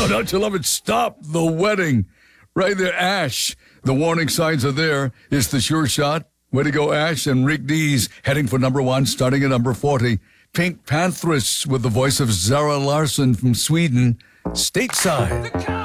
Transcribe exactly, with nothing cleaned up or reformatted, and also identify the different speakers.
Speaker 1: Oh, don't you love it? Stop the wedding. Right there, Ash. The warning signs are there. It's the sure shot. Way to go, Ash. And Rick Dees heading for number one, starting at number forty. Pink Panthers with the voice of Zara Larsson from Sweden. Stateside.